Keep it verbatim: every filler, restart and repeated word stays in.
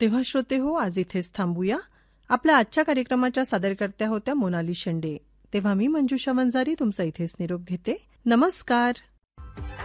तेव्हा श्रोते हो, आज इथेच थांबूया. आपल्या आजच्या कार्यक्रमाच्या सादरकर्त्या होत्या मोनाली शेंडे. तेव्हा मी मंजुषा वंजारी तुमचा इथेच निरोप घेते. नमस्कार.